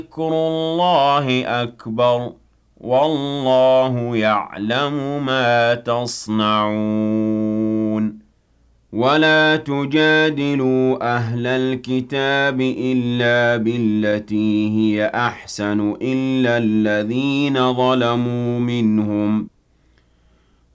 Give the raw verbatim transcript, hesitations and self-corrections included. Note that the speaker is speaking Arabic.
ذكر الله أكبر والله يعلم ما تصنعون ولا تجادلوا أهل الكتاب إلا بالتي هي أحسن إلا الذين ظلموا منهم